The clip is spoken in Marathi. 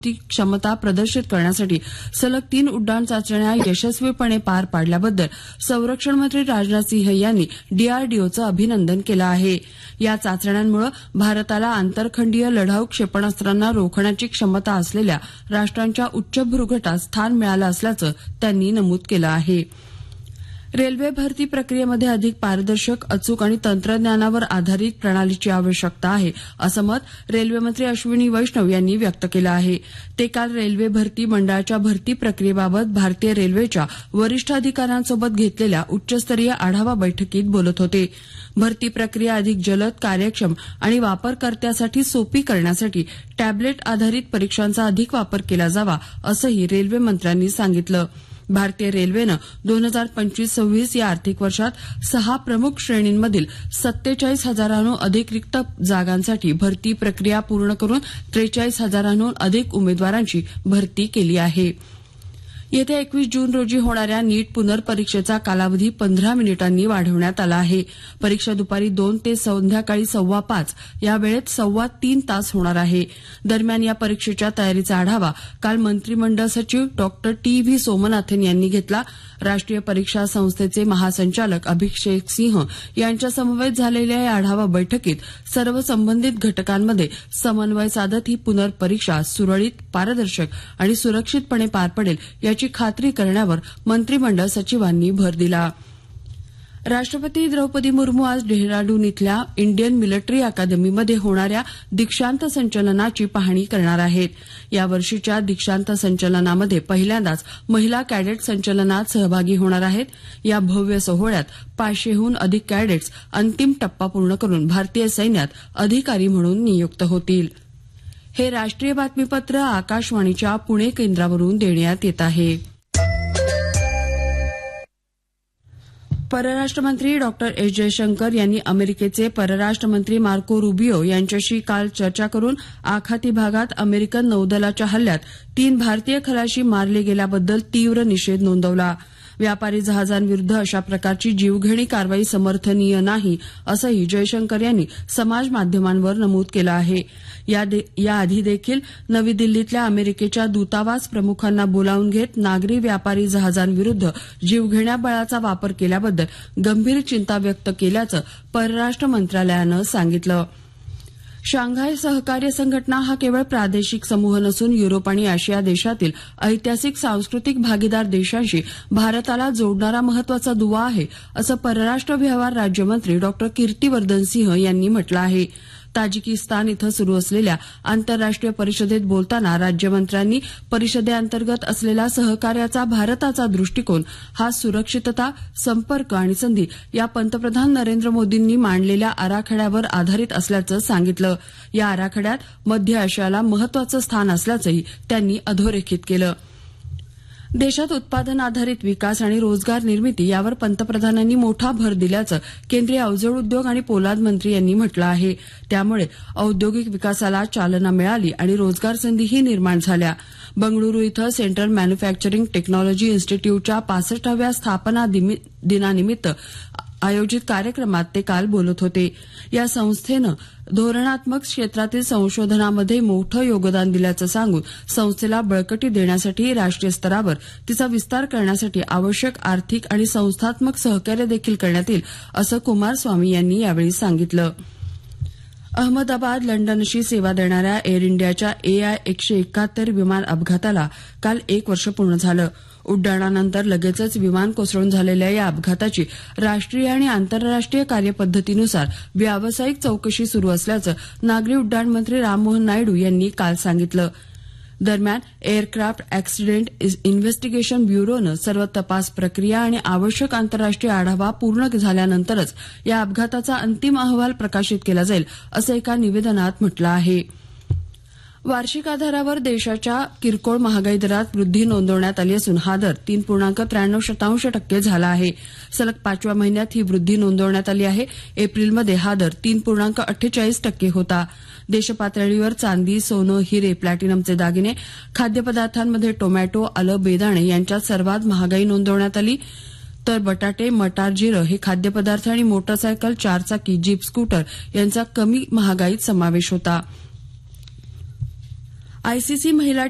क्षमता प्रदर्शित करण्यासाठी सलग 3 उड्डाण चाचण्या यशस्वीपणे पार पाडल्याबद्दल संरक्षण मंत्री राजनाथ सिंह यांनी डीआरडीओचं अभिनंदन केलं आहे. या चाचण्यांमुळे भारताला आंतरखंडीय लढाऊ क्षेपणास्त्रांना रोखण्याची क्षमता असलेल्या राष्ट्रांच्या उच्चभ्रू गटात स्थान मिळालं असल्याचं त्यांनी नमूद केलं आहे. रेल्वे भरती प्रक्रियेमध्ये अधिक पारदर्शक, अचूक आणि तंत्रज्ञानावर आधारित प्रणालीची आवश्यकता आहे, असं मत रेल्वेमंत्री अश्विनी वैष्णव यांनी व्यक्त केलं आहे. ते काल रेल्वे भरती मंडळाच्या भरती प्रक्रियेबाबत भारतीय रेल्वेच्या वरिष्ठ अधिकाऱ्यांसोबत घेतलेल्या उच्चस्तरीय आढावा बैठकीत बोलत होते. भरती प्रक्रिया अधिक जलद, कार्यक्षम आणि वापरकर्त्यासाठी सोपी करण्यासाठी टॅबलेट आधारित परीक्षांचा अधिक वापर केला जावा, असंही रेल्वे मंत्र्यांनी सांगितलं. भारतीय रेल्वेनं 2025-26 या आर्थिक वर्षात 6 प्रमुख श्रेणींमधील 47,000हून अधिक रिक्त जागांसाठी भरती प्रक्रिया पूर्ण करून 43,000हून अधिक उमेदवारांची भरती केली आहे. येत्या 21 जून रोजी होणाऱ्या नीट पुनर्परीक्षेचा कालावधी 15 मिनिटांनी वाढवण्यात आला आहे. परीक्षा दुपारी 2 ते संध्याकाळी 5:15 या वेळेत 3.25 तास होणार आहे. दरम्यान या परीक्षेच्या तयारीचा आढावा काल मंत्रिमंडळ सचिव डॉ. टी.व्ही. सोमनाथन यांनी घेतला. राष्ट्रीय परीक्षा संस्थेचे महासंचालक अभिषेक सिंह यांच्या समवेत झालेल्या या आढावा बैठकीत सर्व संबंधित घटकांमध्ये समन्वय साधत ही पुनर्परीक्षा सुरळीत, पारदर्शक आणि सुरक्षितपणे पार पडेल याची खात्री करण्यावर मंत्रिमंडळ सचिवांनी भर दिला. राष्ट्रपती द्रौपदी मुर्मू आज डेहराडून इथल्या इंडियन मिलिटरी अकादमीमध्ये होणाऱ्या दीक्षांत संचलनाची पाहणी करणार आहेत. या वर्षीच्या दीक्षांत संचलनामध्ये पहिल्यांदाच महिला कॅडेट संचलनात सहभागी होणार आहेत. या भव्य सोहळ्यात 500हून अधिक कॅडेट्स अंतिम टप्पा पूर्ण करून भारतीय सैन्यात अधिकारी म्हणून नियुक्त होतील. हे राष्ट्रीय बातमीपत्र आकाशवाणीच्या पुणे केंद्रावरून देण्यात येत आहे. परराष्ट्र मंत्री डॉ. एस. जयशंकर यांनी अमेरिकेचे परराष्ट्र मंत्री मार्को रुबियो यांच्याशी काल चर्चा करून आखाती भागात अमेरिकन नौदलाच्या हल्ल्यात 3 भारतीय खलाशी मारले गेल्याबद्दल तीव्र निषेध नोंदवला. व्यापारी जहाजांविरुद्ध अशा प्रकारची जीवघेणी कारवाई समर्थनीय नाही, असंही जयशंकर यांनी समाजमाध्यमांवर नमूद केलं आहे. याआधी देखील नवी दिल्लीतल्या अमेरिकेच्या दूतावास प्रमुखांना बोलावून घेत नागरी व्यापारी जहाजांविरुद्ध जीवघेण्या बळाचा वापर केल्याबद्दल गंभीर चिंता व्यक्त केल्याचं परराष्ट्र मंत्रालयानं सांगितलं. शांघाय सहकार्य संघटना हा केवळ प्रादेशिक समूह नसून युरोप आणि आशिया देशातील ऐतिहासिक सांस्कृतिक भागीदार देशांशी भारताला जोडणारा महत्वाचा दुवा आहे, असं परराष्ट्र व्यवहार राज्यमंत्री डॉ. कीर्तिवर्धन सिंह यांनी म्हटलं आहे. ताजिकिस्तान इथं सुरू असलेल्या आंतरराष्ट्रीय परिषदेत बोलताना राज्यमंत्र्यांनी परिषदेअंतर्गत असलेला सहकार्याचा भारताचा दृष्टिकोन हा सुरक्षितता, संपर्क आणि संधी या पंतप्रधान नरेंद्र मोदींनी मांडलेल्या आराखड्यावर आधारित असल्याचं सांगितलं. या आराखड्यात मध्य आशियाला महत्वाचं स्थान असल्याचंही त्यांनी अधोरेखित केलं. देशात उत्पादन आधारित विकास आणि रोजगार निर्मिती यावर पंतप्रधानांनी मोठा भर दिल्याचं केंद्रीय अवजड उद्योग आणि पोलाद मंत्री यांनी म्हटलं आहे. त्यामुळे औद्योगिक विकासाला चालना मिळाली आणि रोजगार संधीही निर्माण झाल्या. बंगळुरू इथं सेंट्रल मॅन्युफॅक्चरिंग टेक्नॉलॉजी इन्स्टिट्यूटच्या 65व्या स्थापना दिनानिमित्त आयोजित कार्यक्रमात ते काल बोलत होते. या संस्थेनं धोरणात्मक क्षेत्रातील संशोधनामध्ये मोठं योगदान दिल्याचं सांगून संस्थेला बळकटी देण्यासाठी राष्ट्रीय स्तरावर तिचा विस्तार करण्यासाठी आवश्यक आर्थिक आणि संस्थात्मक सहकार्य देखील करण्यात येईल, असं कुमारस्वामी यांनी यावेळी सांगितलं. अहमदाबाद लंडनशी सेवा देणाऱ्या एअर इंडियाच्या AI-171 विमान अपघाताला काल 1 वर्ष पूर्ण झालं. उड्डाणानंतर लगेचच विमान कोसळून झालेल्या या अपघाताची राष्ट्रीय आणि आंतरराष्ट्रीय कार्यपद्धतीनुसार व्यावसायिक चौकशी सुरू असल्याचं नागरी उड्डाण मंत्री राममोहन नायडू यांनी काल सांगितलं. दरम्यान एअरक्राफ्ट अॅक्सिडेंट इन्व्हेस्टिगेशन ब्युरोनं सर्व तपास प्रक्रिया आणि आवश्यक आंतरराष्ट्रीय आढावा पूर्ण झाल्यानंतरच या अपघाताचा अंतिम अहवाल प्रकाशित केला जाईल, असं एका निवेदनात म्हटलं आहे. वार्षिक आधारावर देशाच्या किरकोळ महागाई दरात वृद्धी नोंदवण्यात आली असून हा दर 3.93% झाला आहे. सलग 5व्या महिन्यात ही वृद्धी नोंदवण्यात आली आहे. एप्रिलमध्ये हा दर 3.48% होता. देशपातळीवर चांदी, सोनं, हिरे, प्लॅटिनमचे दागिने, खाद्यपदार्थांमध्ये टोमॅटो, आलं, बेदाणे यांच्यात सर्वात महागाई नोंदवण्यात आली. तर बटाटे, मटार, जिरं हे खाद्यपदार्थ आणि मोटरसायकल, 4 चाकी, जीप, स्कूटर यांचा कमी महागाईत समावेश होता. आयसीसी महिला